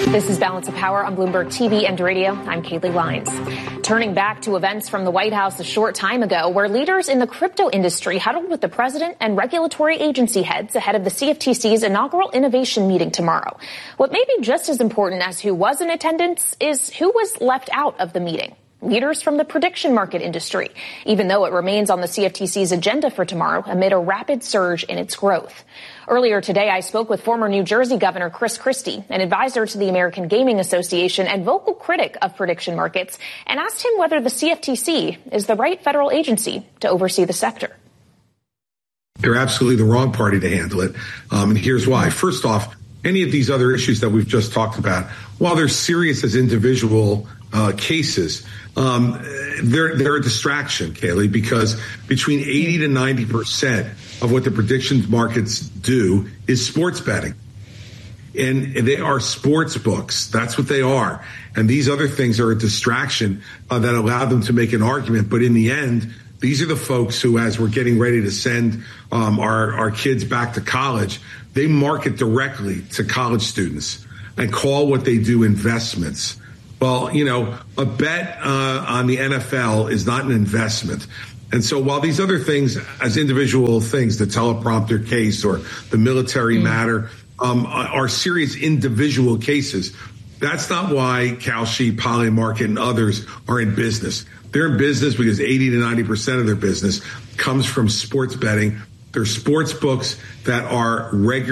This is Balance of Power on Bloomberg TV and radio. I'm Kaylee Lyons. Turning back to events from the White House a short time ago, where leaders in the crypto industry huddled with the president and regulatory agency heads ahead of the CFTC's inaugural innovation meeting tomorrow. What may be just as important as who was in attendance is who was left out of the meeting. Leaders from the prediction market industry, even though it remains on the CFTC's agenda for tomorrow amid a rapid surge in its growth. Earlier today, I spoke with former New Jersey Governor Chris Christie, an advisor to the American Gaming Association and vocal critic of prediction markets, and asked him whether the CFTC is the right federal agency to oversee the sector. They're absolutely the wrong party to handle it. And here's why. First off, any of these other issues that we've just talked about, while they're serious as individual cases, they're a distraction, Kaylee, because between 80 to 90% of what the predictions markets do is sports betting. And they are sports books. That's what they are. And these other things are a distraction that allow them to make an argument. But in the end, these are the folks who, as we're getting ready to send our kids back to college, they market directly to college students and call what they do investments. Well, you know, a bet on the NFL is not an investment. And so while these other things, as individual things, the teleprompter case or the military matter, are serious individual cases, that's not why Kalshi, Polymarket, and others are in business. They're in business because 80 to 90% of their business comes from sports betting. They're sports books that are regular.